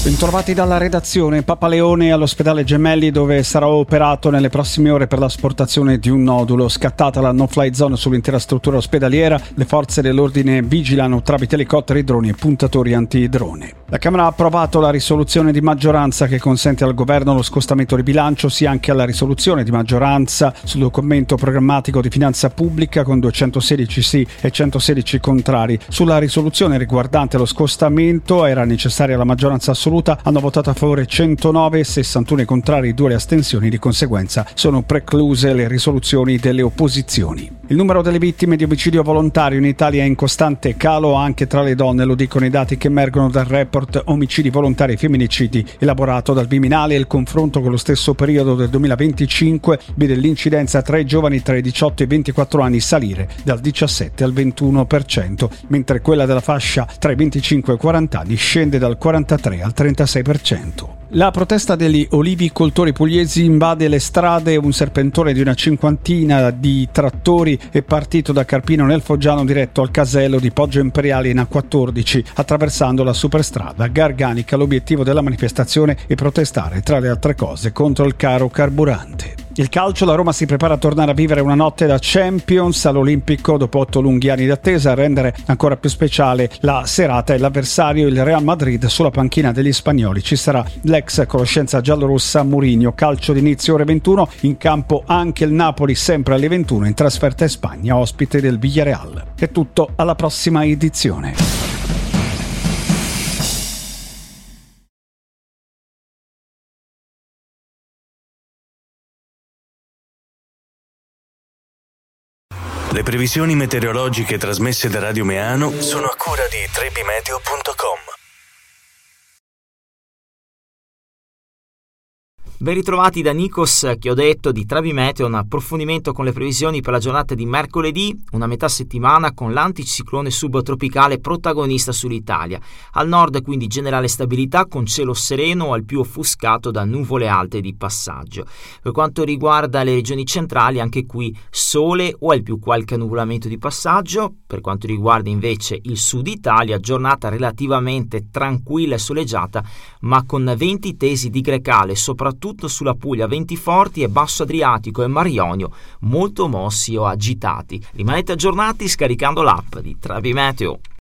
Bentrovati dalla redazione. Papaleone all'ospedale Gemelli, dove sarà operato nelle prossime ore per l'asportazione di un nodulo. Scattata la no-fly zone sull'intera struttura ospedaliera, le forze dell'ordine vigilano tramite elicotteri, droni e puntatori antidrone. La Camera ha approvato la risoluzione di maggioranza che consente al governo lo scostamento di bilancio, sia anche alla risoluzione di maggioranza sul documento programmatico di finanza pubblica con 216 sì e 116 contrari. Sulla risoluzione riguardante lo scostamento era necessaria la maggioranza assoluta. Hanno votato a favore 109, 61 i contrari, 2 le astensioni. Di conseguenza sono precluse le risoluzioni delle opposizioni. Il numero delle vittime di omicidio volontario in Italia è in costante calo anche tra le donne, lo dicono i dati che emergono dal report Omicidi volontari e femminicidi elaborato dal Viminale. Il confronto con lo stesso periodo del 2025 vede l'incidenza tra i giovani tra i 18 e i 24 anni salire dal 17 al 21%, mentre quella della fascia tra i 25 e i 40 anni scende dal 43 al 36%. La protesta degli olivicoltori pugliesi invade le strade. Un serpentone di una cinquantina di trattori è partito da Carpino nel Foggiano diretto al casello di Poggio Imperiale in A14, attraversando la superstrada Garganica. L'obiettivo della manifestazione è protestare, tra le altre cose, contro il caro carburante. Il calcio, la Roma si prepara a tornare a vivere una notte da Champions all'Olimpico dopo 8 lunghi anni d'attesa. A rendere ancora più speciale la serata è l'avversario, il Real Madrid. Sulla panchina degli spagnoli ci sarà l'ex conoscenza giallorossa Mourinho. Calcio d'inizio ore 21, in campo anche il Napoli sempre alle 21 in trasferta in Spagna, ospite del Villarreal. È tutto, alla prossima edizione. Le previsioni meteorologiche trasmesse da Radio Meano sono a cura di trebimeteo.com. Ben ritrovati da Nikos, che ho detto di Travi Meteo, un approfondimento con le previsioni per la giornata di mercoledì, una metà settimana con l'anticiclone subtropicale protagonista sull'Italia. Al nord quindi generale stabilità con cielo sereno, al più offuscato da nuvole alte di passaggio. Per quanto riguarda le regioni centrali, anche qui sole o al più qualche annuvolamento di passaggio. Per quanto riguarda invece il sud Italia, giornata relativamente tranquilla e soleggiata, ma con venti tesi di grecale, soprattutto sulla Puglia, venti forti e basso Adriatico e Mar Ionio molto mossi o agitati. Rimanete aggiornati scaricando l'app di Travi Meteo.